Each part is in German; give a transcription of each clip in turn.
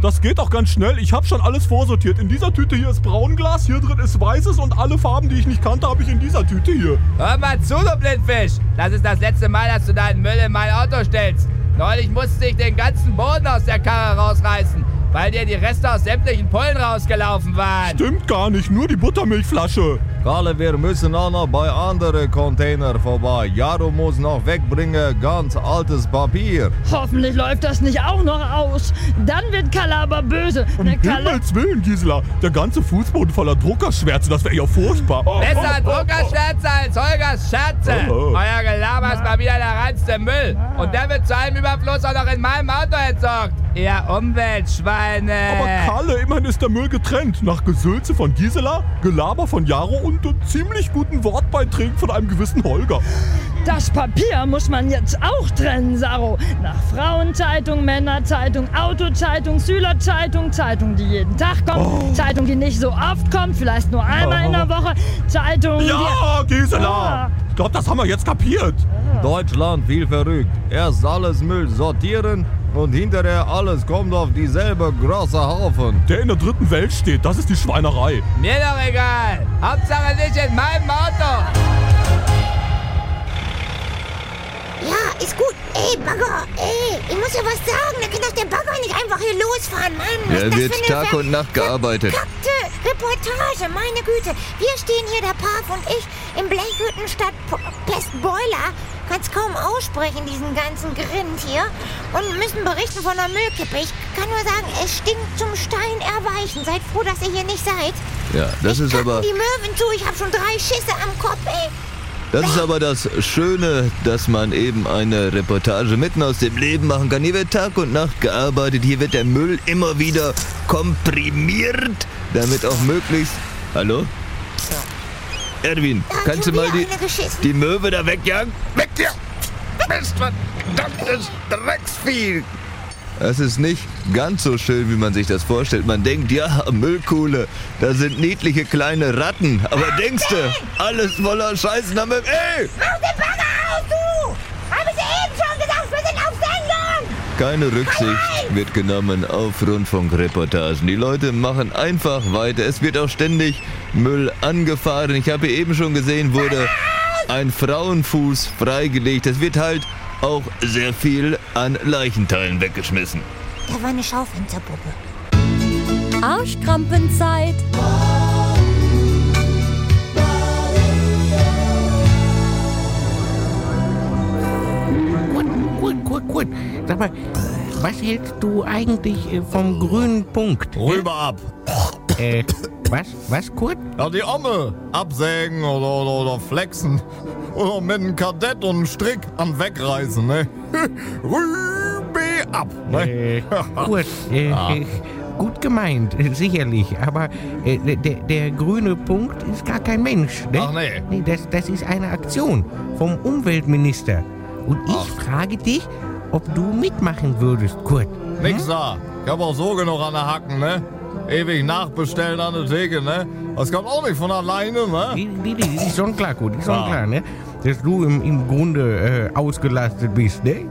Das geht doch ganz schnell. Ich habe schon alles vorsortiert. In dieser Tüte hier ist Braunglas, hier drin ist Weißes und alle Farben, die ich nicht kannte, habe ich in dieser Tüte hier. Hör mal zu, du Blindfisch. Das ist das letzte Mal, dass du deinen Müll in mein Auto stellst. Neulich musste ich den ganzen Boden aus der Karre rausreißen, weil dir die Reste aus sämtlichen Pullen rausgelaufen waren. Stimmt gar nicht, nur die Buttermilchflasche. Kalle, wir müssen auch noch bei anderen Container vorbei. Jaro muss noch wegbringen ganz altes Papier. Hoffentlich läuft das nicht auch noch aus. Dann wird Kalle aber böse. Um Himmels Willen, Gisela. Der ganze Fußboden voller Druckerschwärze, das wäre ja furchtbar. Besser Druckerschwärze als Holgers Scherze. Euer Gelaber ist mal wieder der reinste Müll. Und der wird zu allem Überfluss auch noch in meinem Auto entsorgt. Ihr Umweltschweine. Aber Kalle, immerhin ist der Müll getrennt. Nach Gesülze von Gisela, Gelaber von Jaro und ziemlich guten Wortbeiträgen von einem gewissen Holger. Das Papier muss man jetzt auch trennen, Saro. Nach Frauenzeitung, Männerzeitung, Autozeitung, Schülerzeitung, Zeitung, die jeden Tag kommt, Zeitung, die nicht so oft kommt, vielleicht nur einmal in der Woche, Zeitung, Ja, Gisela! Ich glaube, das haben wir jetzt kapiert. Deutschland viel verrückt. Erst alles Müll sortieren und hinterher alles kommt auf dieselbe große Haufen. Der in der dritten Welt steht, das ist die Schweinerei. Mir doch egal. Hauptsache nicht in meinem Auto. Ja, ist gut. Ey, Bagger, ich muss ja was sagen. Da kann doch der Bagger nicht einfach hier losfahren, Mann. Was Er ist das wird für eine Tag und Nacht gearbeitet. verkackte Reportage, meine Güte. Wir stehen hier, der Paf und ich, im Blechhüttenstadt Pestboiler. Kannst kaum aussprechen, diesen ganzen Grind hier. Und müssen berichten von der Müllkippe. Ich kann nur sagen, es stinkt zum Stein erweichen. Seid froh, dass ihr hier nicht seid. Ja, das ist aber Die Möwen zu, ich hab schon 3 Schisse am Kopf, ey. das Schöne, dass man eben eine Reportage mitten aus dem Leben machen kann. Hier wird Tag und Nacht gearbeitet, hier wird der Müll immer wieder komprimiert, damit auch möglichst... Hallo? Erwin, Da hat kannst du schon mal wieder einer geschissen. die Möwe da wegjagen? Weg hier! Mist, verdammtes Drecksvieh! Das ist nicht ganz so schön, wie man sich das vorstellt. Man denkt, ja, Müllkuhle, da sind niedliche kleine Ratten. Aber denkst du, alles voller Scheißen am Müll. Ey! Mach den Bagger aus, du! Hab ich dir eben schon gesagt, wir sind auf Sendung! Keine Rücksicht wird genommen auf Rundfunkreportagen. Die Leute machen einfach weiter. Es wird auch ständig Müll angefahren. Ich habe eben schon gesehen, wurde ein Frauenfuß freigelegt. Es wird halt auch sehr viel an Leichenteilen weggeschmissen. Da war eine Schaufensterpuppe. Arschkrampenzeit. Gut. Sag mal, was hältst du eigentlich vom grünen Punkt? Rüber ab. Was, Kurt? Ja, die Omme absägen oder flexen. Oder mit einem Kadett und einem Strick am Wegreißen, ne? Rübe ab, ne? Kurt, gut gemeint, sicherlich, aber der grüne Punkt ist gar kein Mensch, ne? Ach nee. Nee, das ist eine Aktion vom Umweltminister. Und ich frage dich, ob du mitmachen würdest, Kurt. Nix da. Ich hab auch so genug an der Hacken, ne? Ewig nachbestellen an der Theke, ne? Das kommt auch nicht von alleine, ne? Die ist schon klar, Kurt, ist schon klar, ne? Dass du im Grunde ausgelastet bist, ne?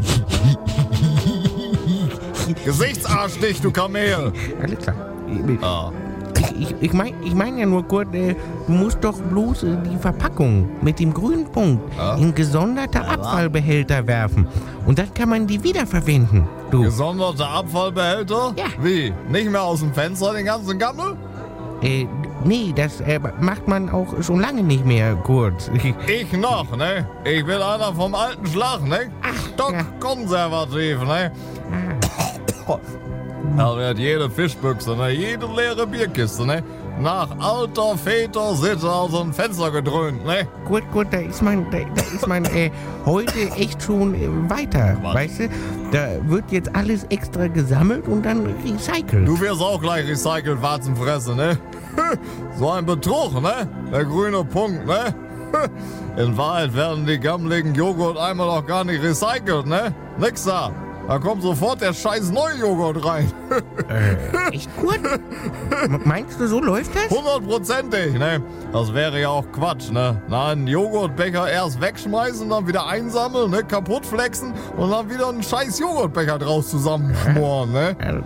Gesichtsarsch dich, du Kamel! Alles klar. Ich mein ja nur, Kurt, du musst doch bloß die Verpackung mit dem grünen Punkt in gesonderte Abfallbehälter werfen. Und dann kann man die wiederverwenden, du. Gesonderte Abfallbehälter? Ja. Wie? Nicht mehr aus dem Fenster den ganzen Gammel? Nee, das macht man auch schon lange nicht mehr, Kurt. Ich noch, ne? Ich bin einer vom alten Schlag, ne? Stock konservativ, ne? Da wird jede Fischbüchse, ne? Jede leere Bierkiste, ne? Nach alter Väter Sitte aus dem Fenster gedröhnt, ne? Gut, da ist man heute echt schon weiter, weißt du? Da wird jetzt alles extra gesammelt und dann recycelt. Du wirst auch gleich recycelt, Warzenfresse, ne? So ein Betrug, ne? Der grüne Punkt, ne? In Wahrheit werden die gammeligen Joghurt-Eimer doch gar nicht recycelt, ne? Nix da. Da kommt sofort der scheiß neue Joghurt rein. Echt gut? Meinst du, so läuft das? 100%ig, ne? Das wäre ja auch Quatsch, ne? Na, einen Joghurtbecher erst wegschmeißen, dann wieder einsammeln, ne? Kaputt flexen und dann wieder einen scheiß Joghurtbecher draus zusammenschmoren, ne?